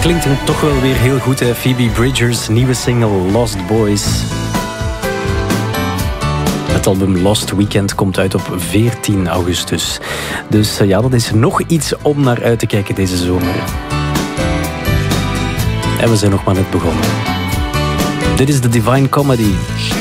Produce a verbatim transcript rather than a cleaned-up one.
Klinkt hem toch wel weer heel goed, hè? Phoebe Bridgers, nieuwe single Lost Boys. Het album Lost Weekend komt uit op veertien augustus. Dus ja, dat is nog iets om naar uit te kijken deze zomer. En we zijn nog maar net begonnen. Dit is de Divine Comedy.